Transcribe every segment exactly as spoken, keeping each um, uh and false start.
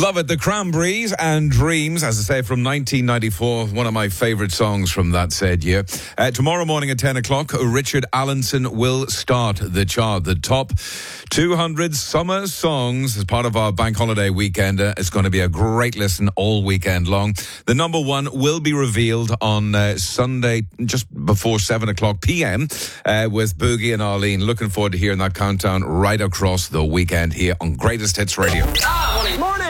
Love it. The Cranberries and Dreams, as I say, from nineteen ninety-four. One of my favourite songs from that said year. Uh, tomorrow morning at ten o'clock, Richard Allenson will start the chart. The top two hundred summer songs as part of our bank holiday weekend. Uh, it's going to be a great listen all weekend long. The number one will be revealed on uh, Sunday, just before seven o'clock p.m. Uh, with Boogie and Arlene. Looking forward to hearing that countdown right across the weekend here on Greatest Hits Radio. Ah, morning. Morning.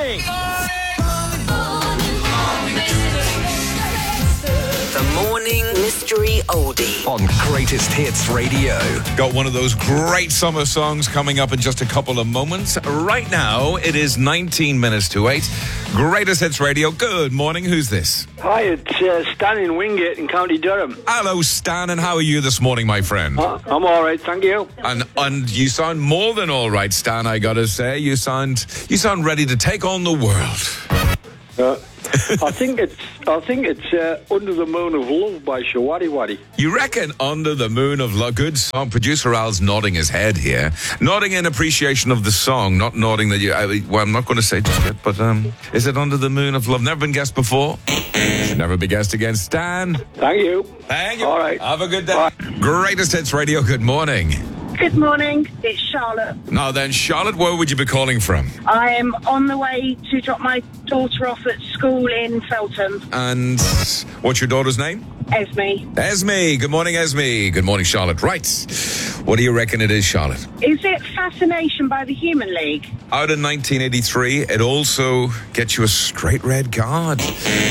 The Morning Mystery Oldie On Greatest Hits Radio. Got one of those great summer songs coming up in just a couple of moments. Right now, it is nineteen minutes to eight. Greatest Hits Radio. Good morning. Who's this? Hi, it's uh, Stan in Wingate in County Durham. Hello, Stan, and how are you this morning, my friend? Uh, I'm all right, thank you. And and you sound more than all right, Stan, I gotta say. You sound you sound ready to take on the world. Uh, I think it's I think it's uh, Under the Moon of Love by Shawadi Wadi. You reckon Under the Moon of Love? Good song. Producer Al's nodding his head here. Nodding in appreciation of the song, not nodding that you... I, well, I'm not going to say just yet, but um, is it Under the Moon of Love? Never been guessed before? Should never be guessed again. Stan? Thank you. Thank you. All right. Have a good day. Bye. Greatest Hits Radio, good morning. Good morning, it's Charlotte. Now then, Charlotte, where would you be calling from? I am on the way to drop my daughter off at school in Feltham. And what's your daughter's name? Esme. Esme. Good morning, Esme. Good morning, Charlotte. Right. What do you reckon it is, Charlotte? Is it Fascination by the Human League? Out in nineteen eighty-three, it also gets you a straight red card.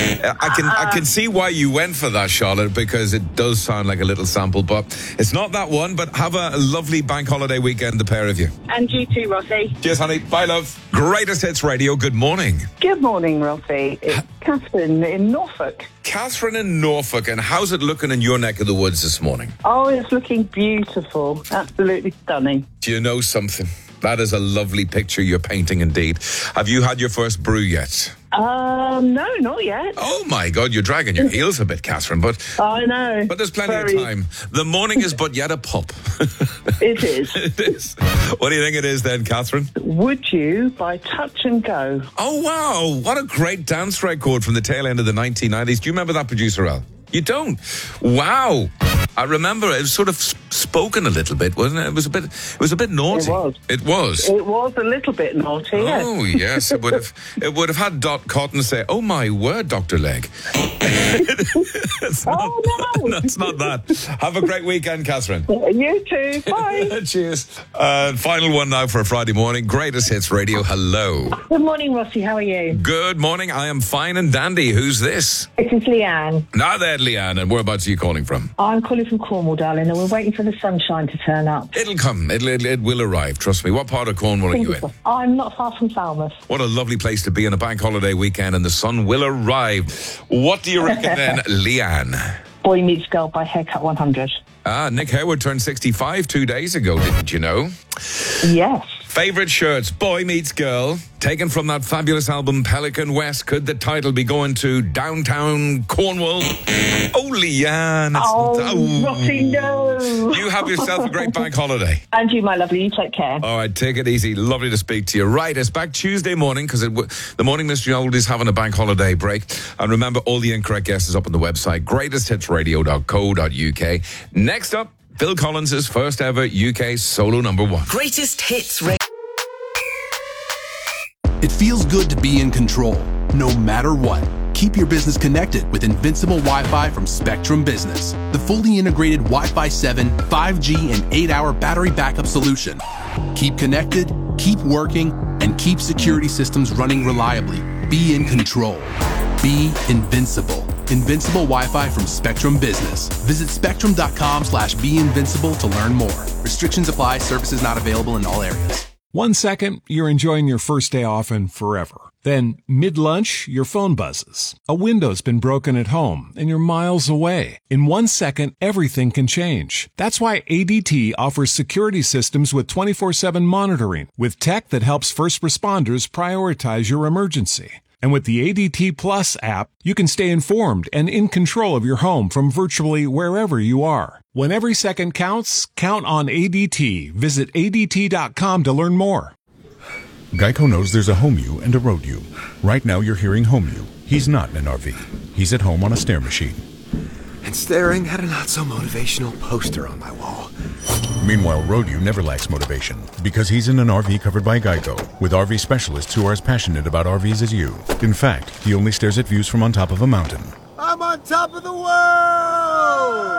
I can I can see why you went for that, Charlotte, because it does sound like a little sample, but it's not that one. But have a lovely bank holiday weekend, the pair of you. And you too, Rossi. Cheers, honey. Bye, love. Greatest Hits Radio, good morning. Good morning, Rossi. It's Catherine in Norfolk. Catherine in Norfolk, and how's it looking in your neck of the woods this morning? Oh, it's looking beautiful. Absolutely stunning. Do you know something? That is a lovely picture you're painting indeed. Have you had your first brew yet? Um, no, not yet. Oh my God, you're dragging your heels a bit, Catherine, but... I know. But there's plenty Very... of time. The morning is but yet a pup. It is. It is. What do you think it is then, Catherine? Would You by Touch and Go. Oh, wow. What a great dance record from the tail end of the nineteen nineties. Do you remember that, producer Al? You don't? Wow. I remember it was sort of spoken a little bit, wasn't it? It was a bit it was a bit naughty. It was. It was. It was a little bit naughty, yes. Oh, yes. It would have it would have had Dot Cotton say, "Oh my word, Doctor Leg." It's not, oh, no. That's not that. Have a great weekend, Catherine. You too. Bye. Cheers. Uh, final one now for a Friday morning. Greatest Hits Radio. Hello. Good morning, Rossi. How are you? Good morning. I am fine and dandy. Who's this? This is Leanne. Now there, Leanne. And whereabouts are you calling from? I'm calling from Cornwall, darling, and we're waiting for the sunshine to turn up. It'll come. It'll, it, it will arrive. Trust me. What part of Cornwall are you in? I'm not far from Falmouth. What a lovely place to be on a bank holiday weekend, and the sun will arrive. What do you reckon then, Leanne? Boy Meets Girl by Haircut one hundred. Ah, Nick Hayward turned sixty-five two days ago, didn't you know? Yes. Favourite shirts, Boy Meets Girl, taken from that fabulous album Pelican West. Could the title be going to downtown Cornwall? Oh, Leanne. Oh, oh, Rossi, no. You have yourself a great bank holiday. And you, my lovely, you take care. All right, take it easy. Lovely to speak to you. Right, it's back Tuesday morning because w- the Morning Mystery Oldies having a bank holiday break. And remember, all the incorrect guesses up on the website, greatest hits radio dot co dot uk. Next up, Phil Collins' first ever U K solo number one. Greatest Hits Radio. It feels good to be in control, no matter what. Keep your business connected with Invincible Wi-Fi from Spectrum Business, the fully integrated Wi-Fi seven, five G, and eight hour battery backup solution. Keep connected, keep working, and keep security systems running reliably. Be in control. Be invincible. Invincible Wi-Fi from Spectrum Business. Visit spectrum.com slash be invincible to learn more. Restrictions apply. Services not available in all areas. One second, you're enjoying your first day off and forever. Then, mid-lunch, your phone buzzes. A window's been broken at home, and you're miles away. In one second, everything can change. That's why A D T offers security systems with twenty-four seven monitoring, with tech that helps first responders prioritize your emergency. And with the A D T Plus app, you can stay informed and in control of your home from virtually wherever you are. When every second counts, count on A D T. Visit A D T dot com to learn more. Geico knows there's a home you and a road you. Right now you're hearing home you. He's not in an R V. He's at home on a stair machine. And staring at a not-so-motivational poster on my wall. Meanwhile, road you never lacks motivation because he's in an R V covered by Geico with R V specialists who are as passionate about R Vs as you. In fact, he only stares at views from on top of a mountain. I'm on top of the world!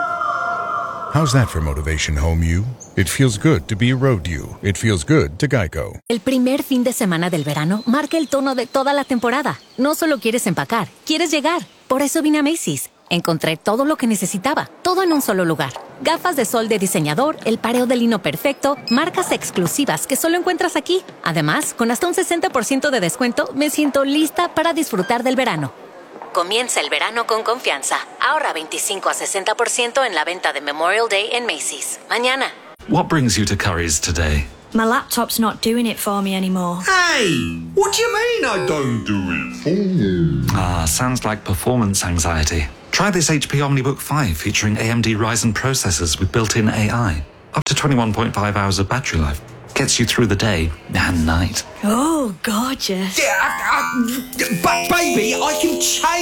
How's that for motivation, home you? It feels good to be road you. It feels good to Geico. El primer fin de semana del verano marca el tono de toda la temporada. No solo quieres empacar, quieres llegar. Por eso vine a Macy's. Encontré todo lo que necesitaba, todo en un solo lugar. Gafas de sol de diseñador, el pareo de lino perfecto, marcas exclusivas que solo encuentras aquí. Además, con hasta un sesenta por ciento de descuento, me siento lista para disfrutar del verano. Comienza el verano con confianza. Ahorra veinticinco a sesenta por ciento en la venta de Memorial Day en Macy's. Mañana. What brings you to Currys today? My laptop's not doing it for me anymore. Hey! What do you mean I don't do it for you? Ah, sounds like performance anxiety. Try this H P OmniBook five featuring A M D Ryzen processors with built-in A I. Up to twenty-one point five hours of battery life. Gets you through the day and night. Oh, gorgeous. Yeah, I, I, but baby, I can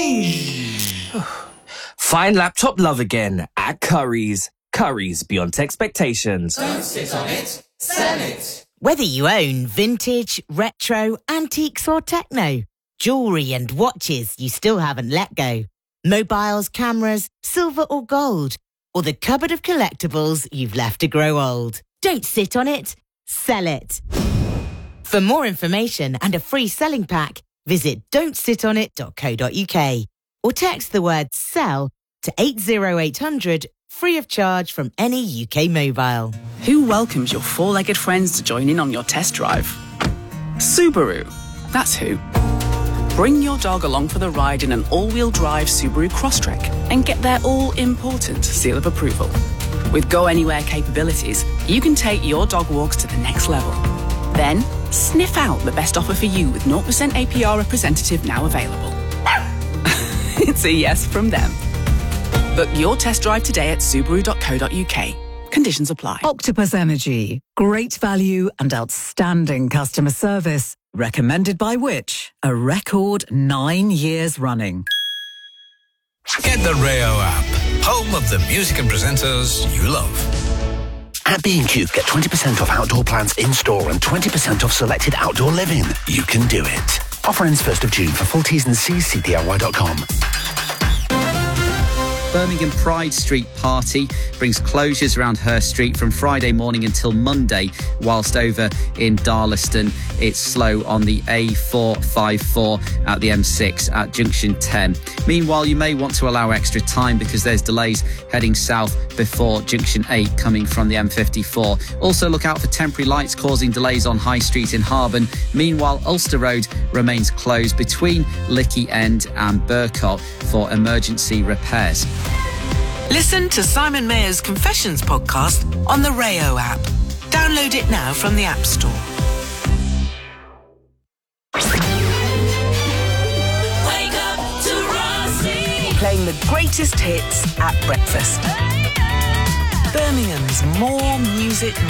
change. Find laptop love again at Currys. Currys, beyond expectations. Don't sit on it, sell it. Whether you own vintage, retro, antiques or techno, jewellery and watches you still haven't let go, mobiles, cameras, silver or gold, or the cupboard of collectibles you've left to grow old. Don't sit on it, sell it. For more information and a free selling pack, visit don't sit on it dot co dot uk or text the word SELL to eight zero eight hundred, free of charge from any U K mobile. Who welcomes your four-legged friends to join in on your test drive? Subaru. That's who. Bring your dog along for the ride in an all-wheel drive Subaru Crosstrek and get their all-important seal of approval. With Go Anywhere capabilities, you can take your dog walks to the next level. Then, sniff out the best offer for you with zero percent A P R representative now available. It's a yes from them. Book your test drive today at subaru dot co dot uk. Conditions apply. Octopus Energy. Great value and outstanding customer service. Recommended by which? A record nine years running. Get the Rayo app, home of the music and presenters you love. At B and Q, get twenty percent off outdoor plants in-store and twenty percent off selected outdoor living. You can do it. Offer ends first of June. For full T's and C's, see D I Y dot com. Birmingham Pride Street Party brings closures around Hurst Street from Friday morning until Monday, whilst over in Darlaston it's slow on the A four fifty-four at the M six at junction ten. Meanwhile, you may want to allow extra time because there's delays heading south before junction eight coming from the M fifty-four. Also look out for temporary lights causing delays on High Street in Harborne. Meanwhile, Ulster Road remains closed between Lickey End and Burcott for emergency repairs. Listen to Simon Mayer's Confessions podcast on the Rayo app. Download it now from the App Store. Wake up to Rossi. Playing the greatest hits at breakfast. Birmingham's More Music